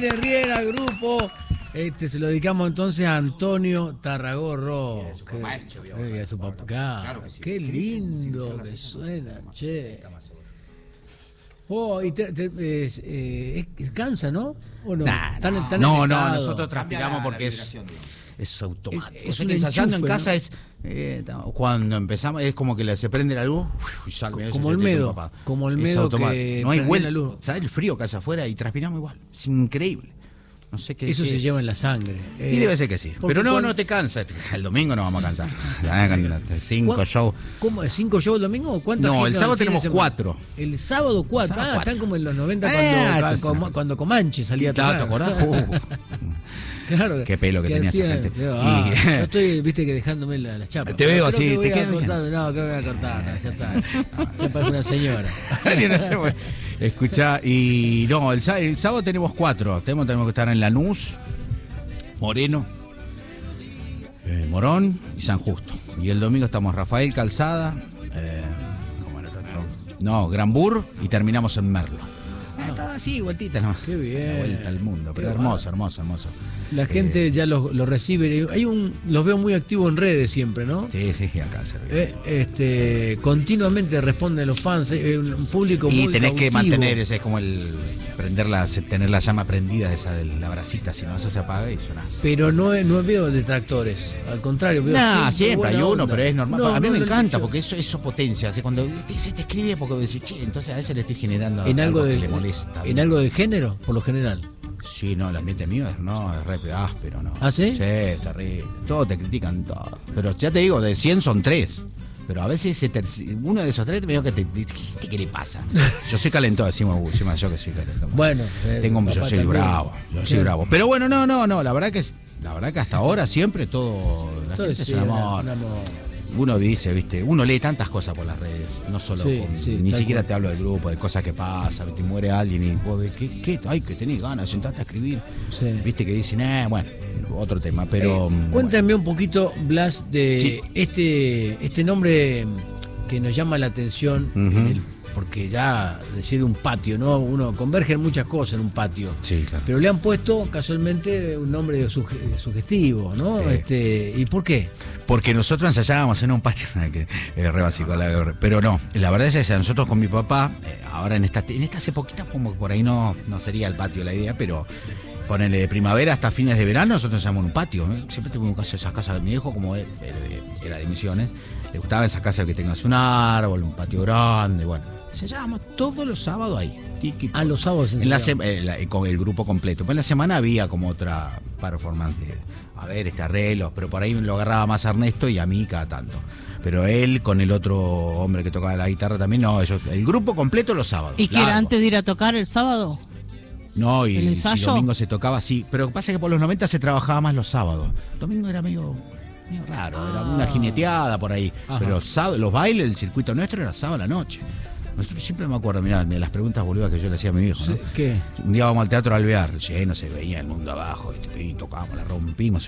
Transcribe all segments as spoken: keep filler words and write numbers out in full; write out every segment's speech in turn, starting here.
Martín Herrera, grupo. Este se lo dedicamos entonces a Antonio Tarragorro. Y a su papá, maestro, eh, a su papá. Claro, claro que sí. Qué lindo que suena, che. Oh, y te, te, es, eh, es, cansa, ¿no? ¿O no? Nah, tan, no, tan no, no, nosotros transpiramos la, porque la es, digamos. es automático. Es, es o sea, que ensayando en casa, ¿no? es eh, cuando empezamos es como que se prende la luz y sale, como el medo, como el medo que no hay vuelta, la luz. ¿Sabes el frío que hace afuera? Y transpiramos igual. Es increíble. No sé qué. Eso qué se es. lleva en la sangre. Y eh, debe ser que sí. Pero no, cuando... no te cansa. El domingo no vamos a cansar. Cinco shows. ¿Cómo? ¿Cinco shows el domingo? ¿Cuántos? No, el sábado tenemos cuatro. El sábado cuatro. Ah, cuatro. Están como en los noventa ah, cuando, cuando, cuando Comanche salía a tocar. ¿Te acordás? Uh. Claro. Qué pelo que, que tenía hacía, esa gente. Ah, y... Yo estoy, viste, que dejándome las la chapas. Te veo así, te queda bien. No, creo que voy a cortar. No, ya está. Ya parece una señora. Escuchá, y no, el, el sábado tenemos cuatro. Tenemos, tenemos que estar en Lanús, Moreno, eh, Morón y San Justo. Y el domingo estamos Rafael Calzada, eh, ¿cómo era el otro? No, Granbur y terminamos en Merlo. Ah, está así, vueltita nomás. Qué bien. La vuelta al mundo, pero Qué hermoso, hermoso, hermoso. La gente eh, ya lo, lo recibe. Hay un, los veo muy activos en redes siempre, ¿no? Sí, sí, acá el servicio. Eh, este, continuamente responden los fans, eh, un público y muy tenés cautivo. que mantener, ese es como el prender la, tener la llama prendida esa de la brasita, si no eso se apaga y suena. Pero no, no veo detractores, al contrario, veo nah, siempre hay uno, onda. Pero es normal. No, a mí no, me encanta porque eso, eso potencia, así, cuando te, se te escribe porque decís, che, entonces a veces le estoy generando en algo, algo de, que le molesta. ¿En algo del género, por lo general? Sí, no, el ambiente mío es, no, es re áspero, ¿no? ¿Ah, sí? Sí, es terrible. Todos te critican, todo. Pero ya te digo, de cien son tres. Pero a veces ese uno de esos tres me digo que te, te, ¿qué le pasa? Yo soy calentón, decimos, uh, yo que soy calentón. Bueno, eh, tengo yo soy también. bravo, yo soy sí. bravo. Pero bueno, no, no, no, la verdad que la verdad que hasta ahora siempre todo, la todo gente sí, es un amor. Un amor. Uno dice, viste, uno lee tantas cosas por las redes, no solo sí, con, sí, ni siquiera cual. te hablo del grupo, de cosas que pasan, te muere alguien y vos ves, ¿qué, qué? Ay, que tenés ganas, sentarte a escribir. Sí. Viste que dicen, eh, bueno, otro tema, pero... Eh, cuéntame bueno. un poquito, Blas, de sí. este, este nombre que nos llama la atención, uh-huh. en el, porque ya decir un patio, ¿no? Uno converge en muchas cosas en un patio. Sí, claro. Pero le han puesto casualmente un nombre suge, sugestivo, ¿no? Sí. Este, ¿y por qué? Porque nosotros ensayábamos en un patio, que es re básico, pero no, la verdad es esa, nosotros con mi papá, eh, ahora en esta, en esta hace poquita, como por ahí no, no sería el patio la idea, pero ponele de primavera hasta fines de verano, nosotros ensayamos en un patio, ¿eh? Siempre tuvimos caso esas casas de mi hijo, como era de, era de Misiones, le gustaba esa casa que tengas un árbol, un patio grande, bueno, ensayábamos todos los sábados ahí. Tiki, ah, los sábados en la, eh, la, con el grupo completo, pero en la semana había como otra performance de, a ver, este arreglo, pero por ahí lo agarraba más a Ernesto y a mí cada tanto. Pero él con el otro hombre que tocaba la guitarra también, no, ellos, el grupo completo los sábados. ¿Y que era antes de ir a tocar el sábado? No, y el, el domingo se tocaba, sí, pero lo que pasa es que por los noventa se trabajaba más los sábados. El domingo era medio, medio raro, ah. era una jineteada por ahí. Ajá. Pero sábado, los bailes, el circuito nuestro era sábado a la noche. Nosotros siempre me acuerdo, mirá, de las preguntas boludas que yo le hacía a mi viejo, ¿no? ¿Qué? Un día vamos al Teatro Alvear, lleno, se veía el mundo abajo, y, y tocábamos, la rompimos.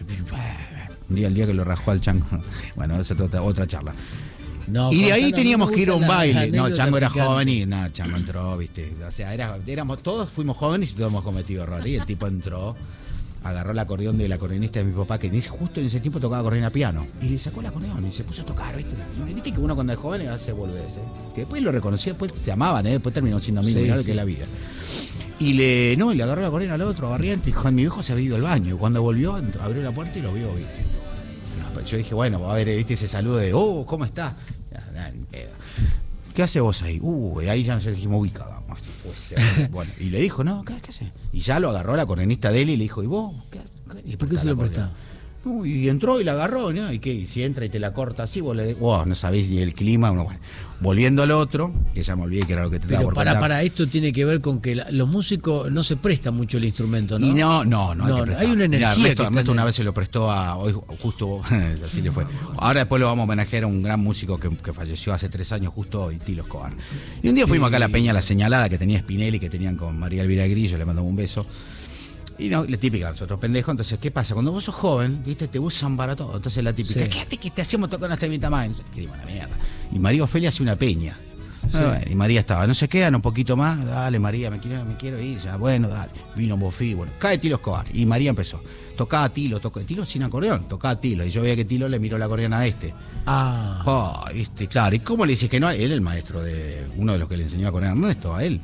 Un día, el día que lo rajó al Chango. Bueno, esa es otra, otra charla. No, y de ahí teníamos que ir a un baile. No, Chango era joven y nada, Chango entró, viste. O sea, era, éramos, todos fuimos jóvenes y todos hemos cometido errores. Y el tipo entró, agarró el acordeón del acordeonista de mi papá, que justo en ese tiempo tocaba acordeón a piano. Y le sacó el acordeón y se puso a tocar, viste. Viste que uno cuando es joven hace boludez, ¿eh? Que después lo reconoció, después se amaban, ¿eh? Después terminó siendo amigos, sí, mirá sí. lo que es la vida. Y le, no, y le agarró el acordeón al otro, a Barriente, y mi viejo se había ido al baño. Cuando volvió, entró, abrió la puerta y lo vio, viste. Yo dije, bueno, a ver, viste ese saludo de, oh, ¿cómo estás? ¿Qué hace vos ahí? Uh, y ahí ya nos dijimos, uy, cagamos. Pues, bueno, y le dijo, no, ¿qué, qué hace? Y ya lo agarró la cordenista de él y le dijo, ¿y vos? ¿Qué, qué? ¿Y por qué se lo prestó? Uh, y entró y la agarró, ¿no? ¿Y qué? Y si entra y te la corta así, vos le wow, no sabés ni el clima. Bueno, bueno. Volviendo al otro, que ya me olvidé que era lo que te Pero estaba por para, contar. para esto tiene que ver con que la, los músicos no se prestan mucho el instrumento, ¿no? Y no, no, no, no, hay, hay una energía. Mirá, Ernesto, que Ernesto una vez se lo prestó a, hoy justo, así le fue. Ahora después lo vamos a homenajear a un gran músico que, que falleció hace tres años, justo hoy, Tilo Escobar. Y un día fuimos acá a la Peña La Señalada, que tenía Spinelli, que tenían con María Elvira Grillo, le mandamos un beso. Y no, la típica, nosotros pendejos, entonces, ¿qué pasa? Cuando vos sos joven, viste, te usan para todo. Entonces la típica, sí. Quédate que te hacemos tocar hasta mi tamaño. Qué una mierda. Y María Ofelia hace una peña. Sí. Ah, bueno, y María estaba, no se quedan un poquito más, dale María, me quiero, me quiero ir, ya, bueno, dale. Vino Bofí, bueno, cae Tilo Escobar. Y María empezó. Tocaba Tilo, tocó Tilo sin acordeón, tocaba Tilo. Y yo veía que Tilo le miró el acordeón a este. Ah. Oh, viste, claro. ¿Y cómo le dices que no? Él, el maestro de uno de los que le enseñó a acordeón a Ernesto, a él.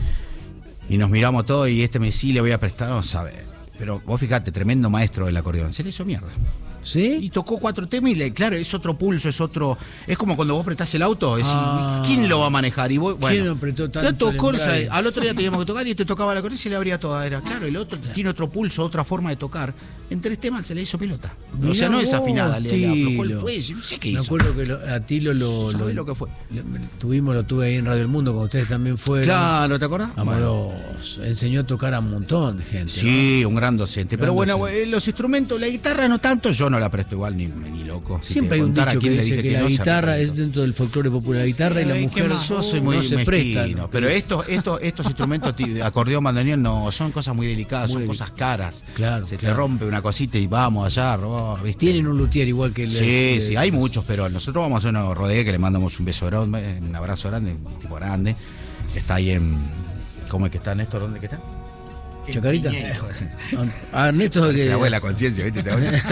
Y nos miramos todos y este me sí le voy a prestar, vamos a ver. Pero vos fíjate, tremendo maestro del acordeón. Se le hizo mierda. ¿Sí? Y tocó cuatro temas y le, claro, es otro pulso, es otro. Es como cuando vos prestás el auto, es, ah. ¿quién lo va a manejar? Y vos, bueno, ¿quién apretó tanto? Ya tocó, o sea, al otro día teníamos que tocar y este tocaba la correa y se le abría toda. Era claro, el otro tiene otro pulso, otra forma de tocar. En tres temas se le hizo pelota. Mirá o sea, no vos, desafinada, le, le aflojó el Tilo. fuelle, no sé qué hizo. Me acuerdo que lo, a Tilo lo, lo, lo que fue. Lo, tuvimos, lo tuve ahí en Radio El Mundo, cuando ustedes también fueron. Claro, ¿te acordás? Amoroso. Bueno. Enseñó a tocar a un montón de gente. Sí, ¿no? un gran docente. Gran Pero bueno, docente. Los instrumentos, la guitarra no tanto, yo no la presto igual ni, ni loco. Si siempre hay un dicho que dice que, que la no guitarra es dentro del folclore popular. La guitarra sí, y la mujer yo soy muy no se prestan. ¿No? Pero estos, estos, estos instrumentos, acordeón, bandoneón, no, son cosas muy delicadas, muy son cosas caras. Claro. Se claro. te rompe una cosita y vamos allá, oh, ¿viste? Tienen un luthier igual que el. Sí, el, sí, hay el, muchos, pero nosotros vamos a hacer una rodea que le mandamos un beso grande, un abrazo grande, un tipo grande. Está ahí en. ¿Cómo es que está Néstor? ¿Dónde que está? Chacarita. A Ernesto que se abuela la conciencia, ¿viste?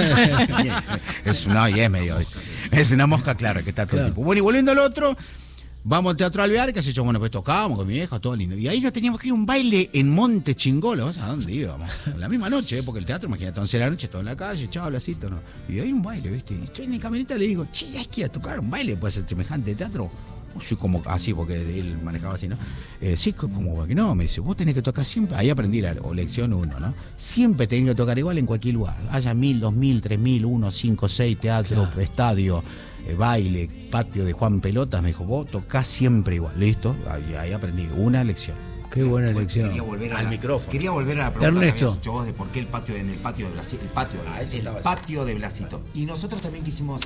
Es una, y es medio, es una mosca, claro, que está todo claro. el tiempo. Bueno, y volviendo al otro, vamos al Teatro Alvear, que se yo, bueno, pues tocábamos con mi vieja, todo lindo. Y ahí nos teníamos que ir a un baile en Monte Chingolo, ¿a dónde íbamos? La misma noche, ¿eh? Porque el teatro, imagínate, once de la noche, todo en la calle, chao, lacito, ¿no? Y de ahí un baile, ¿viste? Y estoy en mi camioneta y le digo, che, hay que ir a tocar un baile, puede ser semejante teatro. Soy como así, porque él manejaba así, ¿no? Eh, sí, como que no, me dice, vos tenés que tocar siempre, ahí aprendí la o lección uno, ¿no? Siempre tenés que tocar igual en cualquier lugar, haya mil, dos mil, tres mil, uno, cinco, seis, teatro, claro. estadio, eh, baile, patio de Juan Pelotas, me dijo, vos tocás siempre igual, ¿listo? Ahí, ahí aprendí una lección. Qué buena lección. Quería volver al la, micrófono. Quería volver a la pregunta Ernesto. que habías hecho vos de por qué el patio en el patio de Blasito, el patio, ah, el, el patio de Blasito. Y nosotros también quisimos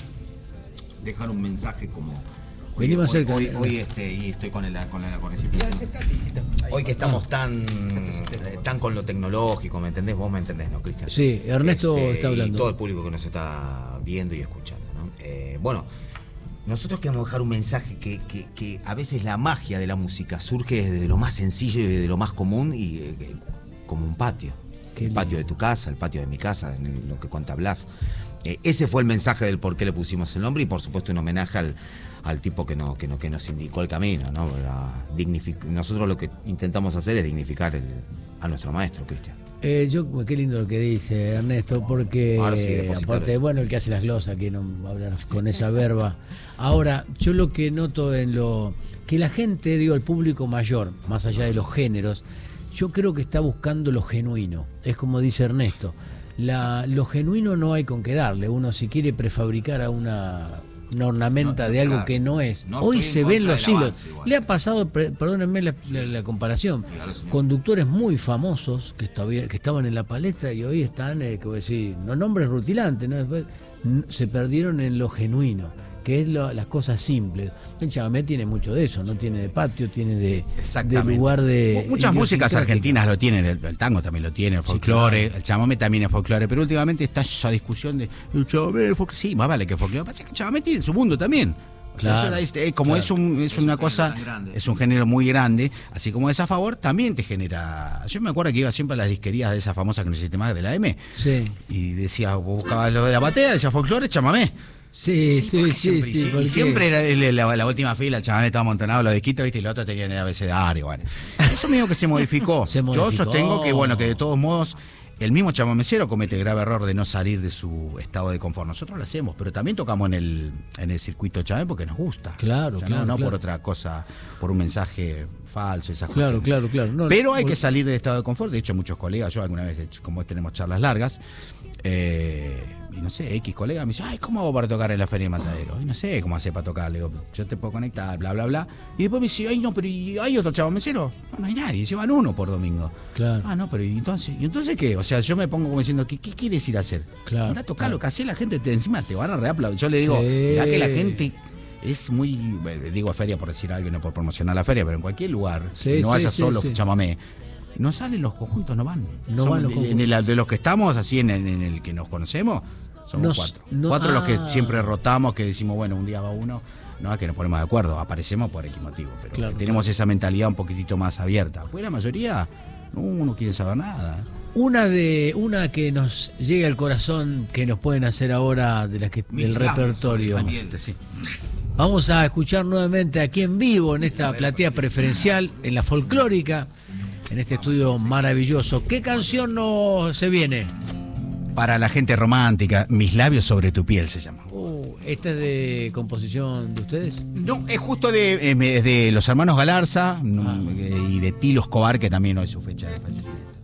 dejar un mensaje como Hoy, Venimos hoy, cerca. Hoy, hoy este, y estoy con el, con el, con el Hoy que estamos tan, tan con lo tecnológico, ¿me entendés? Vos me entendés, ¿no, Cristian? Sí, Ernesto este, está hablando. Y todo el público que nos está viendo y escuchando, ¿no? Eh, bueno, nosotros queremos dejar un mensaje que, que, que a veces la magia de la música surge desde lo más sencillo y desde lo más común y eh, como un patio. Qué el lindo. Patio de tu casa, el patio de mi casa, en el, lo que cuenta Blas. Eh, ese fue el mensaje del por qué le pusimos el nombre y por supuesto un homenaje al al tipo que, no, que, no, que nos indicó el camino, ¿no? Dignific- Nosotros lo que intentamos hacer es dignificar el, a nuestro maestro, Cristian. Eh, yo, qué lindo lo que dice Ernesto, porque sí, aparte, bueno, el que hace las glosas, que no hablar con esa verba. Ahora, yo lo que noto en lo que la gente, digo, el público mayor, más allá de los géneros, yo creo que está buscando lo genuino. Es como dice Ernesto, la, lo genuino no hay con qué darle. Uno si quiere prefabricar a una una ornamenta no, de algo claro, que no es. No Hoy se ven los hilos. Le ha pasado, perdónenme la, la, la comparación, claro, conductores muy famosos que, todavía, que estaban en la palestra y hoy están, eh, que voy a decir, no nombres rutilantes, ¿no? Después, se perdieron en lo genuino, que es lo, las cosas simples. El chamamé tiene mucho de eso, no tiene de patio, tiene de, de lugar de... Muchas músicas argentinas lo tienen, el, el tango también lo tiene, el folclore, sí, claro. El chamamé también es folclore, pero últimamente está esa discusión de el chamamé, el folclore, sí, más vale que folclore, pasa que el chamamé tiene su mundo también. O claro, sea, es, como claro. es, un, es, es una un cosa, es un género muy grande, así como es a favor, también te genera... Yo me acuerdo que iba siempre a las disquerías de esa famosa que no existe más, de la M, sí. Y decía, buscabas lo de la batea, decía folclore, chamamé. Sí, sí, sí, sí, sí, sí. Y siempre era la, la, la última fila, el chamamé estaba amontonado, los disquitos, ¿viste? Y los otros tenían el abecedario, bueno. Eso medio que se modificó. se modificó. Yo sostengo que, bueno, que de todos modos, el mismo chamamecero comete el grave error de no salir de su estado de confort. Nosotros lo hacemos, pero también tocamos en el, en el circuito chamamé porque nos gusta. Claro, o sea, claro. No, no claro. por otra cosa, por un mensaje falso, esas claro, cosas. Claro, claro, claro. No, pero hay por... que salir del estado de confort. De hecho, muchos colegas, yo alguna vez, como tenemos charlas largas, eh, y no sé, X colega me dice, ay, ¿cómo hago para tocar en la Feria de Matadero? Y no sé cómo hacer para tocar, le digo, yo te puedo conectar, bla, bla, bla. Y después me dice, ay, no, pero ¿y hay otro chamamecero? No, no hay nadie, llevan uno por domingo. Claro. Ah, no, pero ¿y entonces? ¿Y entonces qué? O sea, yo me pongo como diciendo, ¿qué, qué quieres ir a hacer? Claro. Anda a tocar claro. lo que hace la gente, te, encima te van a reaplaudir. Yo le digo, sí. mirá que la gente... Es muy, digo feria por decir algo y no por promocionar la feria, pero en cualquier lugar, sí, si no sí, vayas sí, solo, sí. chamamé, no salen los conjuntos, no van. No Somos, van los en el, de los que estamos, así en, en el que nos conocemos, somos Nos, cuatro. no, cuatro ah. los que siempre rotamos, que decimos, bueno, un día va uno, no es que nos ponemos de acuerdo, aparecemos por X motivo, pero claro, tenemos claro. esa mentalidad un poquitito más abierta. Pues la mayoría no, no quiere saber nada. Una de una que nos llega al corazón, que nos pueden hacer ahora de las que Mis del labios repertorio. sobre la miel. Sí. Vamos a escuchar nuevamente aquí en vivo, en esta platea preferencial, en la folclórica, en este estudio maravilloso. ¿Qué canción nos se viene? Para la gente romántica, Mis labios sobre tu piel se llama. Uh, ¿Esta es de composición de ustedes? No, es justo de, es de los hermanos Galarza, no, Ah. y de Tilo Escobar, que también hoy es su fecha de fallecimiento.